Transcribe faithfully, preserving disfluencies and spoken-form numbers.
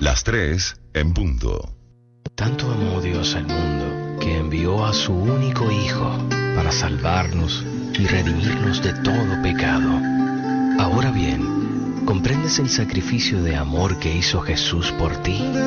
Las tres en punto. Tanto amó Dios al mundo que envió a su único Hijo para salvarnos y redimirnos de todo pecado. Ahora bien, ¿comprendes el sacrificio de amor que hizo Jesús por ti?